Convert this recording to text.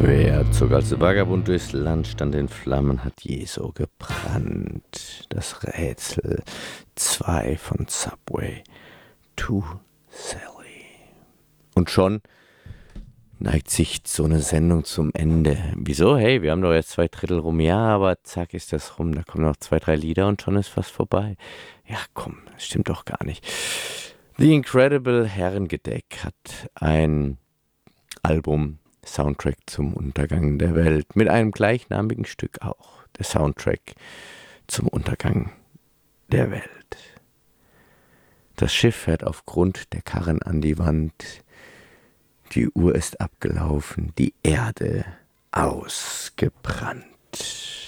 Wer zog als Vagabund durchs Land, stand in Flammen, hat je so gebrannt. Das Rätsel 2 von Subway to Sally. Und schon neigt sich so eine Sendung zum Ende. Wieso? Hey, wir haben doch jetzt 2/3 rum. Ja, aber zack ist das rum. Da kommen noch 2, 3 Lieder und schon ist fast vorbei. Ja, komm, das stimmt doch gar nicht. The Incredible Herrengedeck hat ein Album, Soundtrack zum Untergang der Welt, mit einem gleichnamigen Stück auch. Der Soundtrack zum Untergang der Welt. Das Schiff fährt aufgrund der Karren an die Wand. Die Uhr ist abgelaufen, die Erde ausgebrannt.